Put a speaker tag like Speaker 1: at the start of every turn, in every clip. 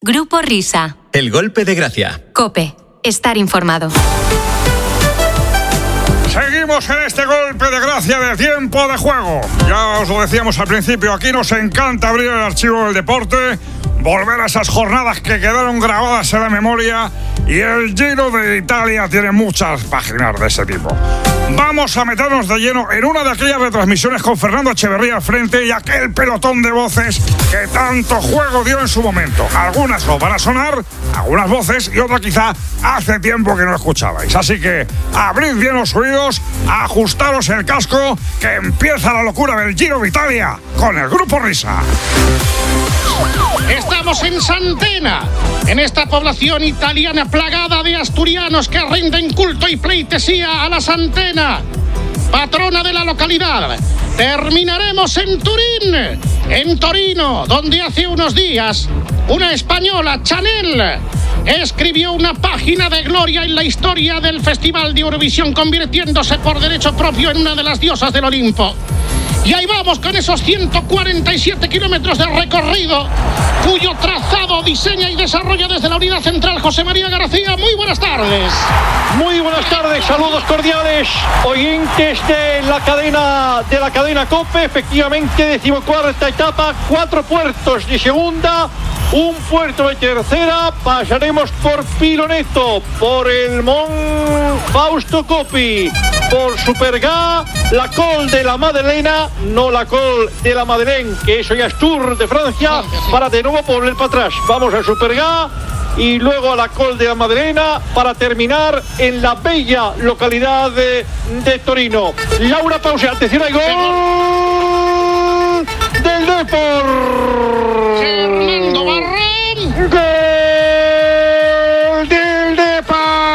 Speaker 1: Grupo Risa.
Speaker 2: El golpe de gracia.
Speaker 1: COPE. Estar informado.
Speaker 3: Seguimos en este golpe de gracia de tiempo de juego. Ya os lo decíamos al principio, aquí nos encanta abrir el archivo del deporte, volver a esas jornadas que quedaron grabadas en la memoria, y el Giro de Italia tiene muchas páginas de ese tipo. Vamos a meternos de lleno en una de aquellas retransmisiones con Fernando Echeverría al frente y aquel pelotón de voces que tanto juego dio en su momento. Algunas os van a sonar, algunas voces, y otras quizá hace tiempo que no escuchabais. Así que abrid bien los oídos, ajustaros el casco, que empieza la locura del Giro de Italia con el Grupo Risa.
Speaker 4: Estamos en Santena, en esta población italiana plagada de asturianos que rinden culto y pleitesía a la Santena, patrona de la localidad. Terminaremos en Turín, en Torino, donde hace unos días una española, Chanel, escribió una página de gloria en la historia del Festival de Eurovisión, convirtiéndose por derecho propio en una de las diosas del Olimpo. Y ahí vamos con esos 147 kilómetros de recorrido, cuyo trazado diseña y desarrolla desde la unidad central José María García. Muy buenas tardes.
Speaker 5: Muy buenas tardes, saludos cordiales, oyentes de la cadena COPE. Efectivamente, 14ª etapa, 4 puertos de segunda, un puerto de tercera. Pasaremos por Piloneto, por el Mont Fausto Coppi, por Superga, la Col de la Madeleine, no la Col de la Madeleine, que eso ya es Tour de Francia, para de nuevo volver para atrás. Vamos a Superga y luego a la Col de la Madeleine para terminar en la bella localidad de Torino. Laura Pausa, atención, hay gol del Depor.
Speaker 4: Fernando Barrón.
Speaker 5: ¡Gol del Depor!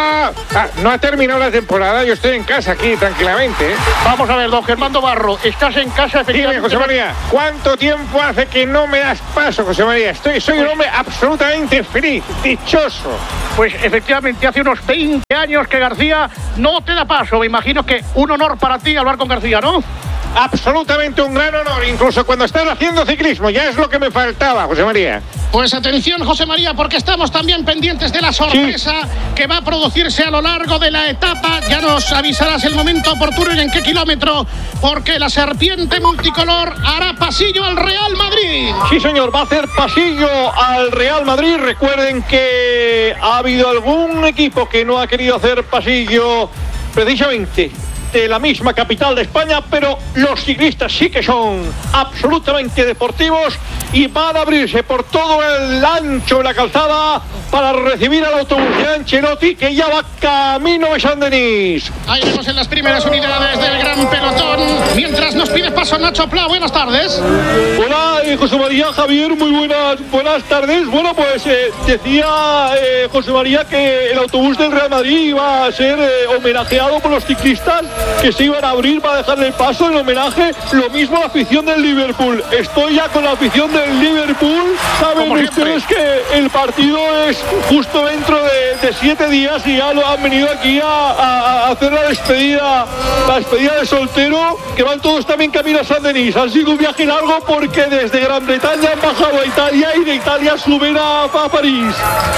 Speaker 5: No ha terminado la temporada, yo estoy en casa aquí tranquilamente, ¿eh?
Speaker 4: Vamos a ver, don Germando Barro, estás en casa efectivamente.
Speaker 5: Dime, José María, ¿cuánto tiempo hace que no me das paso, José María? Soy un hombre absolutamente feliz, dichoso.
Speaker 4: Pues efectivamente hace unos 20 años que García no te da paso. Me imagino que un honor para ti hablar con García, ¿no?
Speaker 5: Absolutamente un gran honor, incluso cuando estás haciendo ciclismo, ya es lo que me faltaba, José María.
Speaker 4: Pues atención, José María, porque estamos también pendientes de la sorpresa que va a producirse a lo largo de la etapa. Ya nos avisarás el momento oportuno y en qué kilómetro, porque la serpiente multicolor hará pasillo al Real Madrid.
Speaker 5: Sí, señor, va a hacer pasillo al Real Madrid. Recuerden que ha habido algún equipo que no ha querido hacer pasillo precisamente de la misma capital de España, pero los ciclistas sí que son absolutamente deportivos y van a abrirse por todo el ancho de la calzada para recibir al autobús de Ancelotti, que ya va camino de Saint-Denis.
Speaker 4: Ahí vemos en las primeras unidades del gran pelotón, mientras nos pide paso Nacho Pla. Buenas tardes.
Speaker 5: Hola, José María, Javier, muy buenas tardes. Bueno, pues decía José María que el autobús del Real Madrid iba a ser homenajeado por los ciclistas que se iban a abrir para dejarle el paso en homenaje. Lo mismo la afición del Liverpool. Estoy ya con la afición del Liverpool. Saben ustedes que el partido es justo dentro de 7 días y ya lo han venido aquí a hacer la despedida de soltero, que van todos también camino a Saint-Denis. Han sido un viaje largo porque desde Gran Bretaña han bajado a Italia y de Italia suben a París.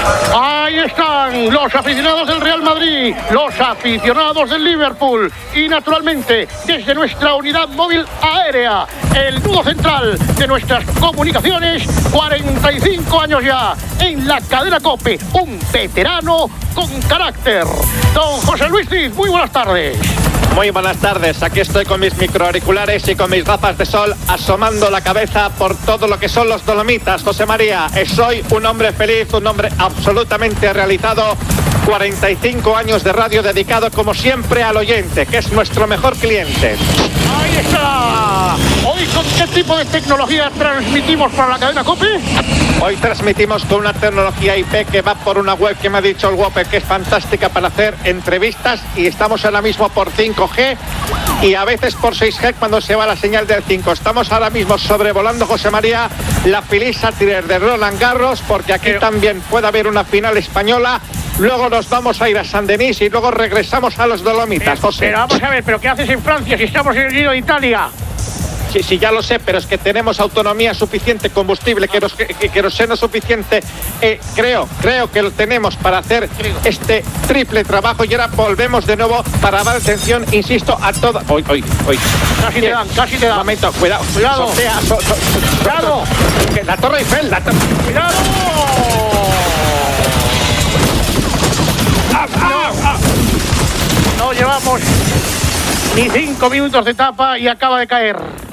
Speaker 4: Ahí están los aficionados del Real Madrid, los aficionados del Liverpool y naturalmente desde nuestra unidad móvil aérea, el nudo central de nuestras comunicaciones, 45 años ya en la cadena COPE, un veterano con carácter. Don José Luis Cid, muy buenas tardes.
Speaker 6: Muy buenas tardes, aquí estoy con mis microauriculares y con mis gafas de sol asomando la cabeza por todo lo que son los Dolomitas. José María, soy un hombre feliz, un hombre absolutamente realizado. 45 años de radio dedicado como siempre al oyente, que es nuestro mejor cliente.
Speaker 4: Ahí está. Hoy, ¿con qué tipo de tecnología transmitimos para la cadena COPE?
Speaker 6: Hoy transmitimos con una tecnología IP que va por una web que me ha dicho el Whopper que es fantástica para hacer entrevistas, y estamos ahora mismo por 5G y a veces por 6G cuando se va la señal del 5. Estamos ahora mismo sobrevolando, José María, la Filisa Tires de Roland Garros, porque aquí también puede haber una final española. Luego nos vamos a ir a Saint-Denis y luego regresamos a los Dolomitas, José.
Speaker 4: Pero vamos a ver, ¿pero qué haces en Francia si estamos en el Giro de Italia?
Speaker 6: Sí, ya lo sé, pero es que tenemos autonomía suficiente, combustible, queroseno suficiente. Creo que lo tenemos para hacer este triple trabajo y ahora volvemos de nuevo para dar atención, insisto, a todo. Hoy.
Speaker 5: Casi te dan.
Speaker 6: Momento, cuidado.
Speaker 5: Cuidado. Cuidado.
Speaker 6: La Torre Eiffel,
Speaker 5: ¡Cuidado! No llevamos ni 5 minutos de etapa y acaba de caer.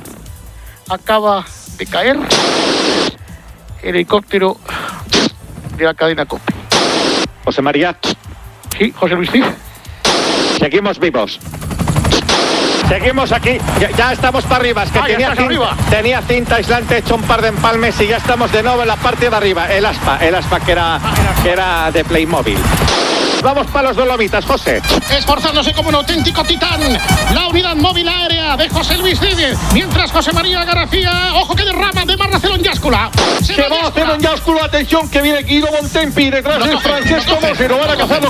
Speaker 5: El helicóptero de la cadena COPE.
Speaker 6: José María.
Speaker 5: Sí, José Luis. Sí.
Speaker 6: Seguimos vivos. Seguimos aquí, ya estamos para arriba. Es que tenía cinta aislante, hecho un par de empalmes y ya estamos de nuevo en la parte de arriba. El aspa que era de Playmobil. Vamos para los Dolomitas, José.
Speaker 4: Esforzándose como un auténtico titán, la unidad móvil aérea de José Luis Cid, mientras José María García, ojo que derrama de Marcelo en Yáscula.
Speaker 5: Se va a hacer en Yáscula, atención, que viene Guido Bontempi, detrás de Francesco Mossi, lo van a cazar, lo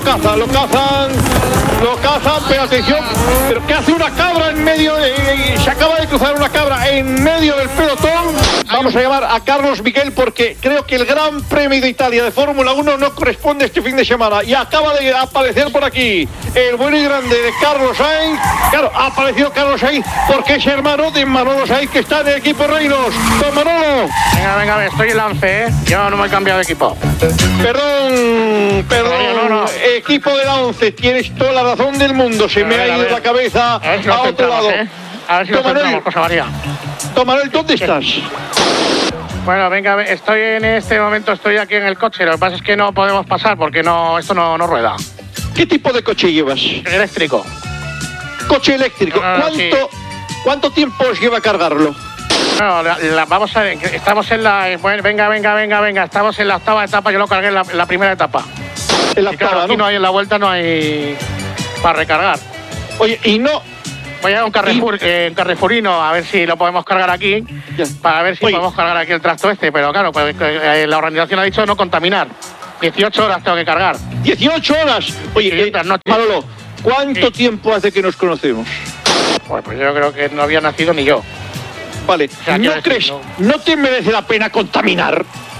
Speaker 5: cazan, pero atención, pero ¿qué hace una cabra en medio se acaba de cruzar una cabra en medio del pelotón? Vamos a llamar a Carlos Miguel porque creo que el Gran Premio de Italia de Fórmula 1 no corresponde este fin de semana y acaba de aparecer por aquí el bueno y grande de Carlos Sainz. Claro, ha aparecido Carlos Sainz porque es hermano de Manolo Sainz, que está en el equipo Reinos. Don Manolo.
Speaker 4: Venga, estoy en la 11, Yo no me he cambiado de equipo.
Speaker 5: Perdón.
Speaker 4: No.
Speaker 5: Equipo de la 11, tienes toda la razón del mundo. Se me ha ido la cabeza a otro lado.
Speaker 4: A ver si lo centramos, José María.
Speaker 5: Don Manuel, ¿dónde estás?
Speaker 4: Bueno, venga, estoy en este momento, estoy aquí en el coche. Lo que pasa es que no podemos pasar porque esto no rueda.
Speaker 5: ¿Qué tipo de coche llevas?
Speaker 4: Eléctrico.
Speaker 5: Coche eléctrico.
Speaker 4: Sí.
Speaker 5: ¿Cuánto tiempo os lleva cargarlo?
Speaker 4: No, vamos a ver, estamos en la... Bueno, venga, estamos en la octava etapa, yo lo cargué en la primera etapa.
Speaker 5: En la
Speaker 4: octava, claro, aquí en la vuelta no hay para recargar.
Speaker 5: Oye, y no...
Speaker 4: Voy a un Carrefourino a ver si lo podemos cargar aquí, para ver si podemos cargar aquí el tracto pero claro, pues, la organización ha dicho no contaminar. 18 horas tengo que cargar.
Speaker 5: ¿18 horas? Oye, Manolo, ¿cuánto tiempo hace que nos conocemos?
Speaker 4: Pues yo creo que no había nacido ni yo.
Speaker 5: Vale, o sea, ¿no te merece la pena contaminar?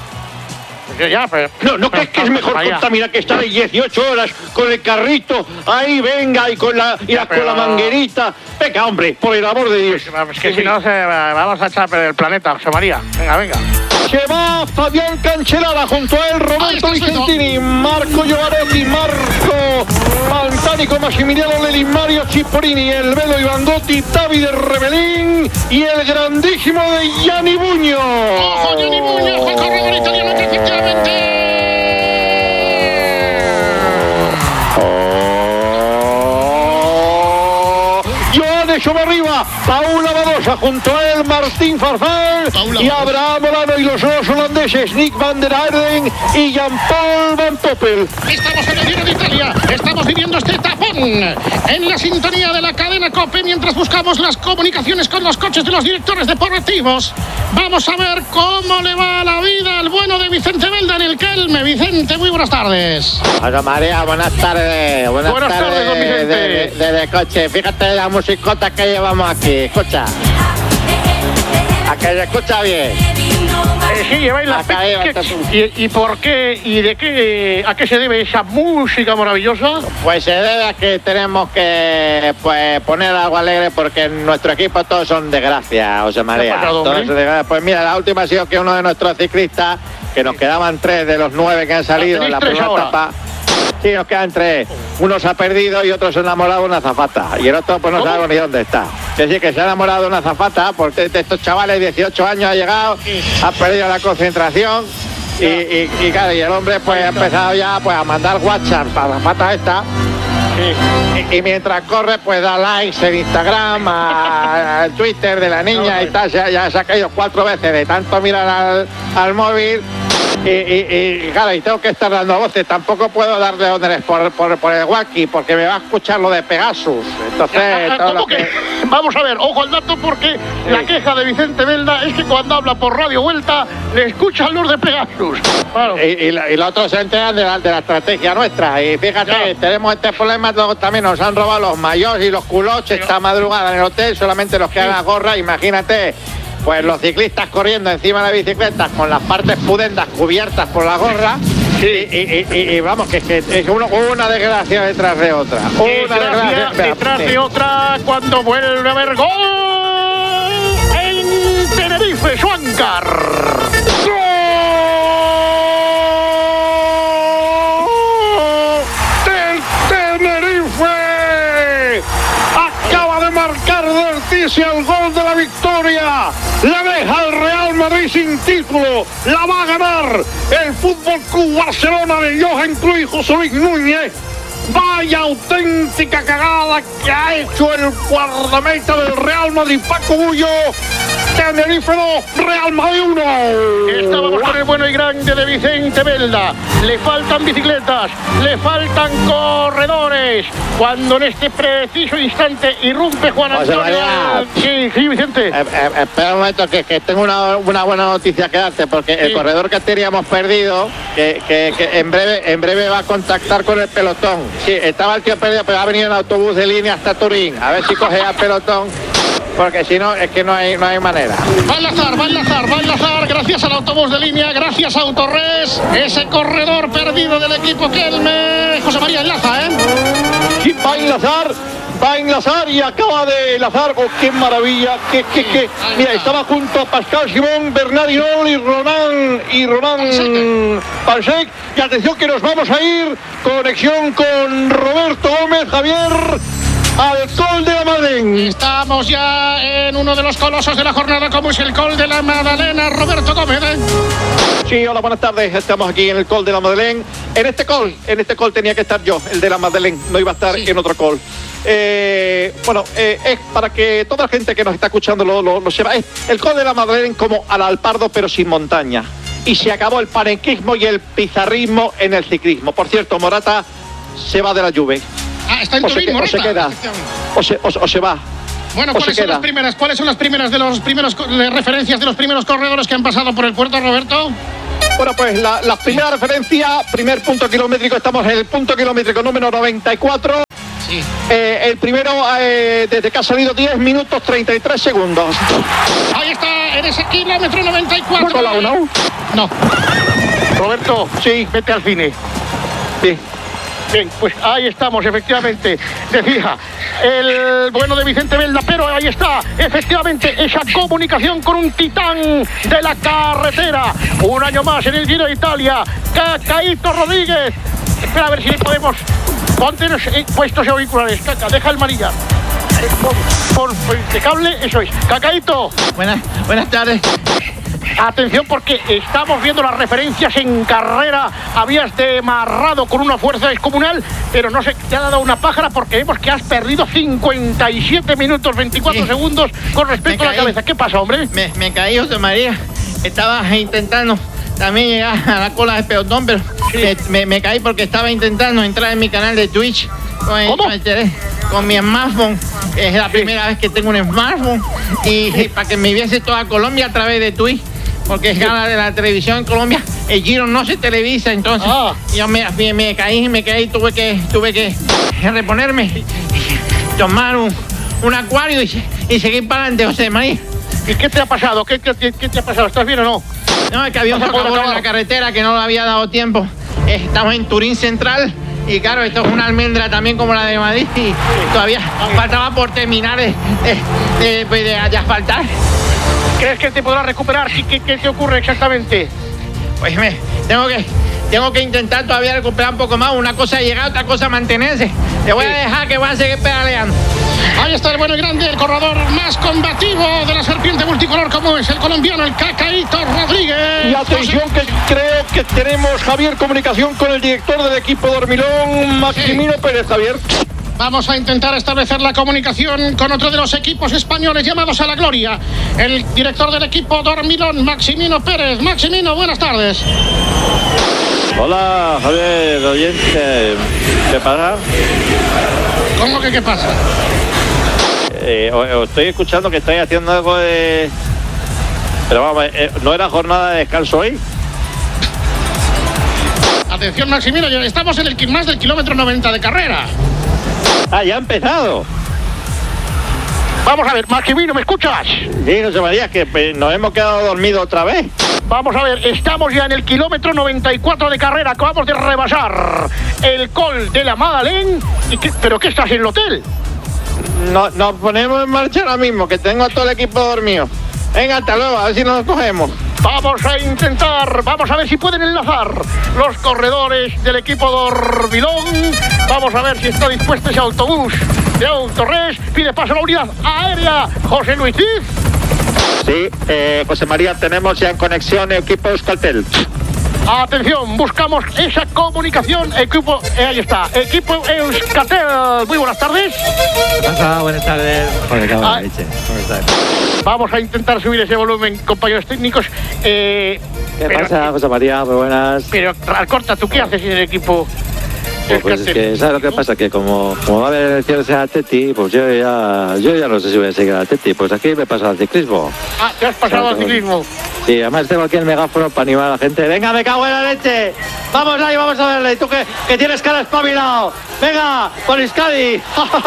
Speaker 5: ¿No crees que es mejor contaminar que estar ahí 18 horas con el carrito ahí, venga, y con la manguerita? Venga, hombre, por el amor de Dios.
Speaker 4: Es que si no, vamos a echar a perder el planeta, José María. Venga.
Speaker 5: Se va Fabián Cancelada, junto a él Roberto Vicentini, Marco Giovanetti, Marco Pantani, Massimiliano Lelin, Mario Cipollini, el Velo Ivandotti, Davide Rebelín y el grandísimo de Gianni Buño.
Speaker 4: ¡Ojo, Gianni Buño, el corredor italiano que efectivamente...
Speaker 5: Sobre arriba, Paula Badosa, junto a él Martín Farfán y Abraham Olano y los dos holandeses Nick van der Aerden y Jean-Paul Van Poppel.
Speaker 4: Estamos en el Giro de Italia, estamos viviendo este tapón en la sintonía de la cadena COPE mientras buscamos las comunicaciones con los coches de los directores deportivos. Vamos a ver cómo le va la vida al bueno de Vicente Belda en el Kelme. Vicente, muy buenas tardes.
Speaker 6: Hola María, buenas tardes.
Speaker 5: Buenas tardes, don Vicente.
Speaker 6: Desde coche, fíjate la musicota que llevamos aquí, escucha. A que se escucha bien.
Speaker 5: Sí, lleváis la... ¿Y por qué? ¿Y de qué? ¿A qué se debe esa música maravillosa?
Speaker 6: Pues se debe a que tenemos que poner algo alegre porque en nuestro equipo todos son desgracias, José María. Pues mira, la última ha sido que uno de nuestros ciclistas, que nos quedaban 3 de los 9 que han salido en la primera etapa. Sí, nos quedan 3. Uno se ha perdido y otro se ha enamorado de una azafata. Y el otro pues no sabemos ni dónde está. Es decir, que se ha enamorado de una azafata porque de estos chavales, 18 años ha llegado, ha perdido la concentración y claro, y el hombre pues ha empezado ya pues a mandar WhatsApp para la azafata esta. Y mientras corre pues da likes en Instagram, al Twitter de la niña y tal. Ya se ha caído 4 veces de tanto mirar al móvil. Y claro, y tengo que estar dando voces. Tampoco puedo dar de órdenes por el walkie porque me va a escuchar lo de Pegasus. Entonces, todo lo que
Speaker 4: Vamos a ver, ojo al dato, porque la queja de Vicente Belda es que cuando habla por Radio Vuelta le escuchan los de Pegasus. Claro.
Speaker 6: Y los otros se enteran de la estrategia nuestra. Y fíjate, tenemos este problema, también nos han robado los mayores y los culottes esta madrugada en el hotel, solamente los que hagan gorra, imagínate. Pues los ciclistas corriendo encima de las bicicletas con las partes pudendas cubiertas por la gorra. Y vamos, que es una desgracia detrás de otra. Una desgracia
Speaker 4: detrás de otra, cuando vuelve a haber gol en Tenerife, Schwankar. El gol de la victoria, la deja el Real Madrid sin título, la va a ganar el Fútbol Club Barcelona de Johan Cruyff y José Luis Núñez. Vaya auténtica cagada que ha hecho el guardameta del Real Madrid, Paco Bullo. Tenerife 2, Real Madrid 1. Estábamos con el bueno y grande de Vicente Belda. Le faltan bicicletas, le faltan corredores. Cuando en este preciso instante irrumpe Juan Antonio. Sí, Vicente.
Speaker 6: Espera un momento, que tengo una buena noticia que darte, porque el corredor que teníamos perdido, que en breve va a contactar con el pelotón. Sí, estaba el tío perdido, pero ha venido en autobús de línea hasta Turín. A ver si coge al pelotón. Porque si no, es que no hay manera.
Speaker 4: Va a enlazar, gracias al autobús de línea, gracias a Autorres, ese corredor perdido del equipo Kelme. José María enlaza,
Speaker 5: Sí, va a enlazar y acaba de enlazar. Oh, qué maravilla, mira, estaba junto a Pascal Simón, Bernard Hinault y Ronan Pansec. Y atención que nos vamos a ir, conexión con Roberto Gómez, Javier, al Col de la Madeleine. Estamos ya en uno de los colosos de la jornada, como es el Col de la Madalena. Roberto Gómez. Sí, hola, buenas tardes. Estamos aquí en el Col de la Madeleine. En este col tenía que estar yo, el de la Madeleine. No iba a estar en otro col. Es para que toda la gente que nos está escuchando lo sepa. Es el Col de la Madeleine como al Alpardo, pero sin montaña. Y se acabó el panenquismo y el pizarrismo en el ciclismo. Por cierto, Morata se va de la Juve.
Speaker 4: Está en Turín, Morata.
Speaker 5: O se queda, o se va.
Speaker 4: Bueno, ¿cuáles son las primeras de los primeros referencias de los primeros corredores que han pasado por el puerto, Roberto?
Speaker 5: Bueno, pues la primera referencia, primer punto kilométrico, estamos en el punto kilométrico número 94.
Speaker 4: Sí.
Speaker 5: El primero, desde que ha salido 10 minutos 33 segundos.
Speaker 4: Ahí está, en ese kilómetro 94.
Speaker 5: ¿Colado, no?
Speaker 4: No. Roberto, sí, vete al cine.
Speaker 5: Sí.
Speaker 4: Bien, pues ahí estamos, efectivamente. Decía el bueno de Vicente Belda, pero ahí está, efectivamente, esa comunicación con un titán de la carretera. Un año más en el Giro de Italia, Cacaíto Rodríguez. Espera a ver si podemos. Ponte puestos auriculares, Caca, deja el manillar. Por el cable, eso es. Cacaíto.
Speaker 2: Buenas tardes.
Speaker 4: Atención, porque estamos viendo las referencias en carrera. Habías demarrado con una fuerza descomunal, pero no sé, te ha dado una pájara porque vemos que has perdido 57 minutos 24 segundos con respecto a la cabeza. ¿Qué pasa, hombre?
Speaker 2: Me caí, José María. Estaba intentando también llegar a la cola del pelotón, pero me caí porque estaba intentando entrar en mi canal de Twitch con mi smartphone. Es la primera vez que tengo un smartphone y para que me viese toda Colombia a través de Twitch, porque es gana de la televisión en Colombia. El Giro no se televisa, entonces yo me caí, tuve que reponerme, tomar un acuario y seguir para adelante, José María.
Speaker 4: ¿Y qué te ha pasado? ¿Qué te ha pasado? ¿Estás bien o no?
Speaker 2: No, es que había un socavón en la carretera que no lo había dado tiempo. Estamos en Turín Central y claro, esto es una almendra también como la de Madrid y todavía faltaba por terminar de asfaltar.
Speaker 4: ¿Crees que te podrás recuperar? ¿Qué te ocurre exactamente?
Speaker 2: Pues tengo que intentar todavía recuperar un poco más. Una cosa es llegar, otra cosa mantenerse. Te voy a dejar que voy a seguir pedaleando.
Speaker 4: Ahí está el bueno y grande, el corredor más combativo de la serpiente multicolor, como es el colombiano, el Cacaíto Rodríguez.
Speaker 5: Y atención, que creo que tenemos, Javier, comunicación con el director del equipo Dormilón, Maximino Pérez. Javier.
Speaker 4: Vamos a intentar establecer la comunicación con otro de los equipos españoles llamados a la gloria. El director del equipo Dormilón, Maximino Pérez. Maximino, buenas tardes.
Speaker 7: Hola, Javier, oyente. ¿Qué pasa?
Speaker 4: ¿Cómo que qué pasa?
Speaker 6: os estoy escuchando que estáis haciendo algo de... Pero vamos, ¿no era jornada de descanso hoy?
Speaker 4: Atención, Maximino, ya estamos en el más del kilómetro 90 de carrera.
Speaker 6: Ah, ya ha empezado.
Speaker 4: Vamos a ver, Maximino, ¿me escuchas?
Speaker 6: Sí, José María, que nos hemos quedado dormidos otra vez.
Speaker 4: Vamos a ver, estamos ya en el kilómetro 94 de carrera. Acabamos de rebasar el Col de la Madeleine. ¿Pero qué estás en el hotel?
Speaker 6: No, nos ponemos en marcha ahora mismo, que tengo todo el equipo dormido. Venga, hasta luego, a ver si nos cogemos.
Speaker 4: Vamos a intentar, vamos a ver si pueden enlazar los corredores del equipo Dormilón. Vamos a ver si está dispuesto ese autobús de Autores. Pide paso a la unidad aérea, José Luis Diz.
Speaker 6: Sí, José María, tenemos ya en conexión equipo Euskaltel.
Speaker 4: Atención, buscamos esa comunicación. Equipo, ahí está, equipo Euskaltel. Muy buenas tardes.
Speaker 7: Buenas tardes.
Speaker 4: Vamos a intentar subir ese volumen, compañeros técnicos.
Speaker 7: ¿Qué pasa, José María? Muy buenas.
Speaker 4: Pero, Alcorta, ¿tú qué haces en el equipo?
Speaker 7: Pues es que, ¿sabes lo que pasa? Que como va a haber elecciones en Atleti, pues yo ya no sé si voy a seguir al Atleti. Pues aquí me pasa al ciclismo.
Speaker 4: Ah, ¿te has pasado al ciclismo?
Speaker 7: Sí, además tengo aquí el megáfono para animar a la gente. ¡Venga, me cago en la leche! ¡Vamos ahí, vamos a verle! ¡Tú que tienes cara espabilado! ¡Venga, por Euskadi!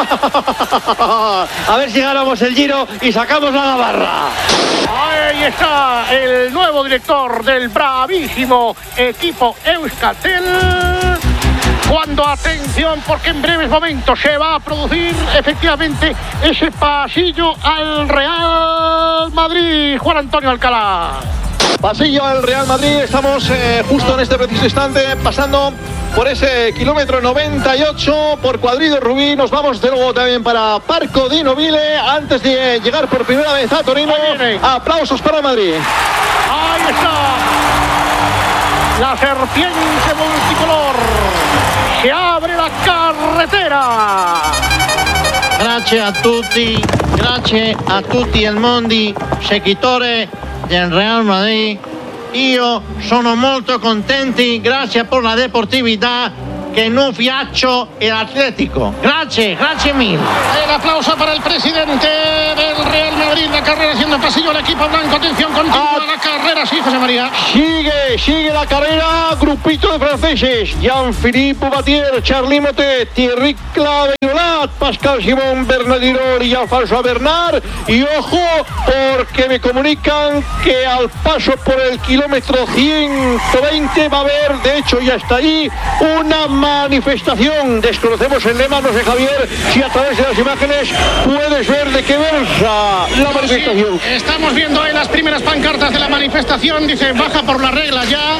Speaker 7: A ver si ganamos el Giro y sacamos la Navarra.
Speaker 4: Ahí está el nuevo director del bravísimo equipo Euskaltel. Cuando, atención, porque en breves momentos se va a producir efectivamente ese pasillo al Real Madrid. Juan Antonio Alcalá.
Speaker 5: Pasillo al Real Madrid, estamos justo en este preciso instante pasando por ese kilómetro 98 por Cuadrido Rubí. Nos vamos de nuevo también para Parco di Nobile antes de llegar por primera vez a Torino. Aplausos para Madrid.
Speaker 4: Ahí está la serpiente multicolor. Se abre la carretera.
Speaker 2: Grazie a tutti il mondi seguitore del Real Madrid. Io sono molto contenti, grazie per la deportività che non fiaccio el Atlético. Grazie mille.
Speaker 4: El aplauso para el presidente del Real Madrid. La carrera haciendo pasillo al equipo blanco. Atención, continúa la carrera, sí, José María.
Speaker 5: Sigue la carrera. Grupito de franceses. Jean-Philippe Batier, Charly Motet, Thierry Claverolat, Pascal Simón, Bernardino y Alfonso Bernard. Y ojo, porque me comunican que al paso por el kilómetro 120 va a haber, de hecho ya está ahí, una manifestación. Desconocemos el lema, no sé, Javier, si a través de las imágenes puedes ver de qué versa la manifestación.
Speaker 4: Sí, estamos viendo ahí las primeras pancartas de la manifestación. Dice, baja por las reglas ya.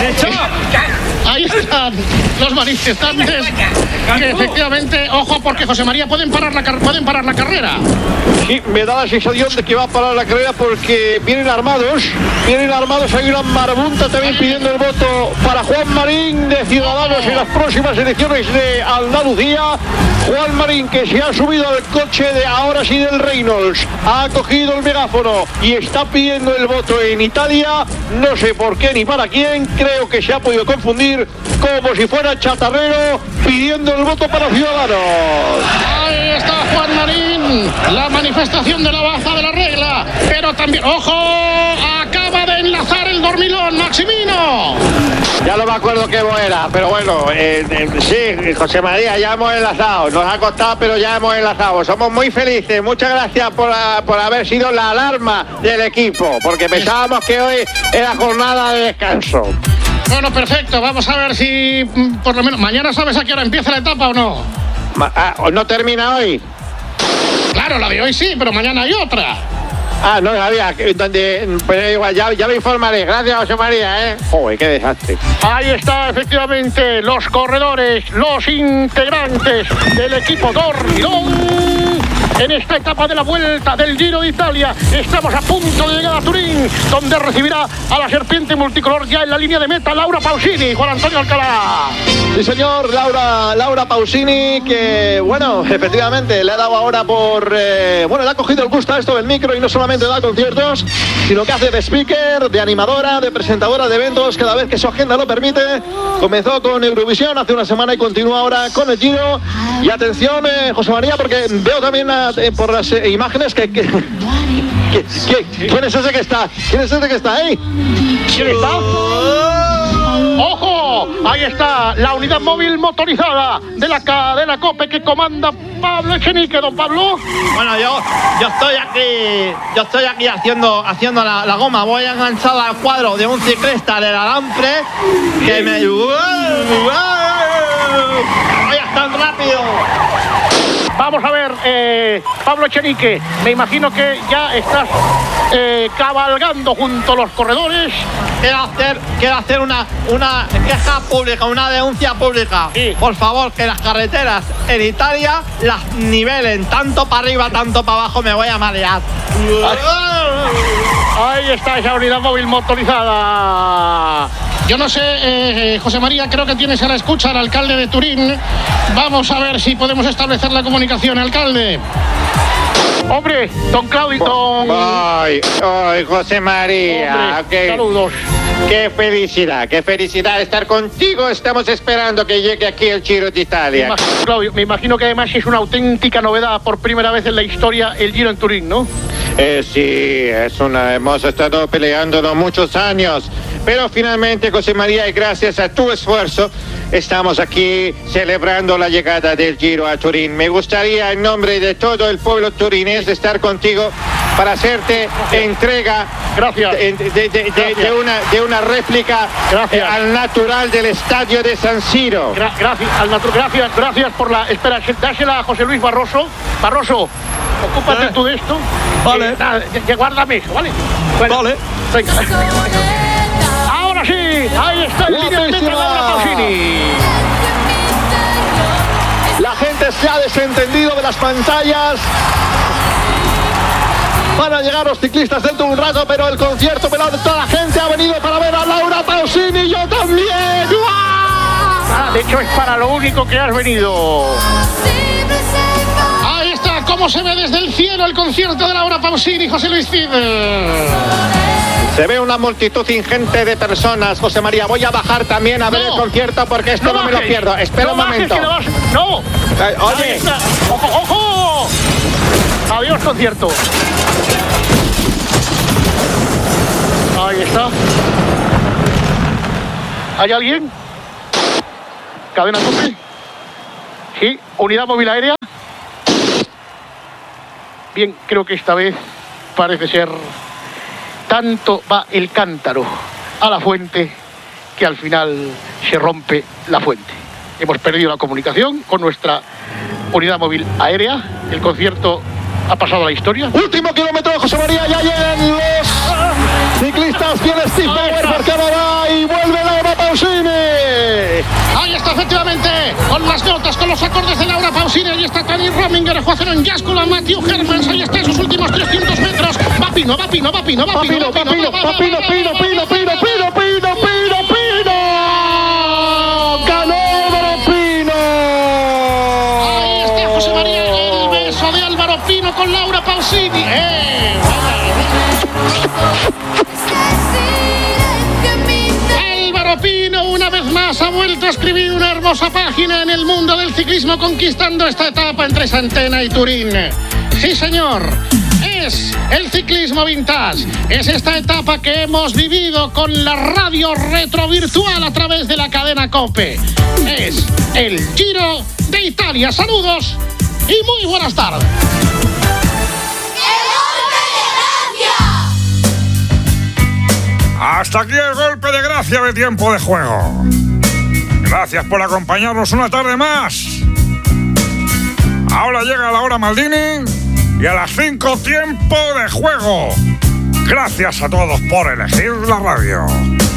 Speaker 4: Ahí están los manifestantes que efectivamente, ojo, porque José María pueden parar la carrera.
Speaker 5: Sí, me da la sensación de que va a parar la carrera porque vienen armados, hay una marabunta también pidiendo el voto para Juan Marín de Ciudadanos en las próximas elecciones de Andalucía. Juan Marín, que se ha subido al coche de ahora sí del Reynolds, ha cogido el megáfono y está pidiendo el voto en Italia. No sé por qué ni para quién, creo que se ha podido confundir, como si fuera chatarrero pidiendo el voto para Ciudadanos.
Speaker 4: Ahí está Juan Marín, la manifestación de la baja de la regla, pero también, ojo, acaba de enlazar el dormilón, Maximino.
Speaker 6: Ya no me acuerdo qué era, pero bueno, sí, José María, ya hemos enlazado. Nos ha costado, pero ya hemos enlazado. Somos muy felices. Muchas gracias por haber sido la alarma del equipo, porque pensábamos que hoy era jornada de descanso.
Speaker 4: Bueno, perfecto. Vamos a ver si por lo menos mañana sabes a qué hora empieza la etapa o no.
Speaker 6: ¿No termina hoy?
Speaker 4: Claro, la de hoy sí, pero mañana hay otra.
Speaker 6: Ah, no sabía, pues igual, ya me informaré. Gracias, José María, Joder, qué desastre.
Speaker 4: Ahí está, efectivamente, los corredores, los integrantes del equipo Dormilón. En esta etapa de la vuelta del Giro de Italia, estamos a punto de llegar a Turín, donde recibirá a la serpiente multicolor ya en la línea de meta Laura Pausini. Juan Antonio Alcalá.
Speaker 5: Sí, señor, Laura Pausini, que, bueno, efectivamente, le ha dado ahora le ha cogido el gusto a esto del micro y no solamente da conciertos, sino que hace de speaker, de animadora, de presentadora de eventos cada vez que su agenda lo permite. Comenzó con Eurovisión hace una semana y continúa ahora con el Giro. Y atención, José María, porque veo también a
Speaker 6: por las imágenes que ¿quién es ese que está? ¿Quién es ese que está ahí?
Speaker 4: ¿Quién está? ¡Ojo! Ahí está la unidad móvil motorizada de la cadena COPE que comanda Pablo Echenique, don Pablo.
Speaker 2: Bueno, yo estoy aquí haciendo la goma. Voy enganchado al cuadro de un ciclista de la Lampre que me... ¡Voy tan rápido!
Speaker 4: Vamos a ver, Pablo Echenique, me imagino que ya estás cabalgando junto a los corredores.
Speaker 2: Quiero hacer una queja pública, una denuncia pública.
Speaker 4: Sí.
Speaker 2: Por favor, que las carreteras en Italia las nivelen tanto para arriba, tanto para abajo, me voy a marear.
Speaker 4: Ahí está esa unidad móvil motorizada. Yo no sé, José María, creo que tienes a la escucha al alcalde de Turín. Vamos a ver si podemos establecer la comunicación, alcalde. Hombre, don Claudio, don...
Speaker 6: Ay, José María.
Speaker 4: Hombre, saludos.
Speaker 6: Qué felicidad estar contigo. Estamos esperando que llegue aquí el Giro de Italia.
Speaker 4: Claudio, me imagino que además es una auténtica novedad por primera vez en la historia el Giro en Turín, ¿no?
Speaker 6: Sí, hemos estado peleándolo muchos años, pero finalmente, José María, y gracias a tu esfuerzo, estamos aquí celebrando la llegada del Giro a Turín. Me gustaría, en nombre de todo el pueblo turinés, estar contigo para hacerte entrega de una réplica al natural del estadio de San Siro.
Speaker 4: Gracias por la... Espera, dásela a José Luis Barroso. Barroso, ocúpate tú de esto.
Speaker 3: Vale.
Speaker 4: Guárdame eso, ¿vale? Bueno,
Speaker 3: Vale.
Speaker 4: Venga. Ahora sí, ahí está el líder de Laura Pausini.
Speaker 6: La gente se ha desentendido de las pantallas. Van a llegar los ciclistas dentro de un rato, pero el concierto pelado de toda la gente ha venido para ver a Laura Pausini. Yo también.
Speaker 4: De hecho, es para lo único que has venido. Ahí está, cómo se ve desde el cielo el concierto de Laura Pausini, José Luis Cid.
Speaker 6: Se ve una multitud ingente de personas, José María. Voy a bajar también a ver el concierto porque esto no me lo pierdo. Espera un momento.
Speaker 4: ¡No!
Speaker 6: Oye.
Speaker 4: ¡Ojo! Adiós, concierto. Ahí está. ¿Hay alguien? ¿Cadena COPE? Sí, unidad móvil aérea. Bien, creo que esta vez parece ser... Tanto va el cántaro a la fuente que al final se rompe la fuente. Hemos perdido la comunicación con nuestra unidad móvil aérea. El concierto ha pasado a la historia.
Speaker 6: Último kilómetro, José María. Ya llegan los ciclistas. Viene Steve Bauer por Canadá y vuelve Laura Pausini.
Speaker 4: Ahí está, efectivamente, con las notas, con los acordes de Laura Pausini. Ahí está Tani Rominger, Juan Yáscula, Matthew Hermans. Ahí está en sus últimos 300 metros. Va Pino.
Speaker 6: ¡Ganó Álvaro Pino!
Speaker 4: Ahí está José María, el beso de Álvaro Pino con Laura Pausini. Álvaro Pino una vez más ha vuelto a escribir una hermosa página en el mundo del ciclismo, conquistando esta etapa entre Santena y Turín. Sí, señor. Es el ciclismo vintage. Es esta etapa que hemos vivido con la radio retrovirtual a través de la cadena COPE. Es el Giro de Italia. Saludos y muy buenas tardes.
Speaker 3: Hasta aquí el golpe de gracia de tiempo de juego. Gracias por acompañarnos una tarde más. Ahora llega la hora Maldini y a las 5 tiempo de juego. Gracias a todos por elegir la radio.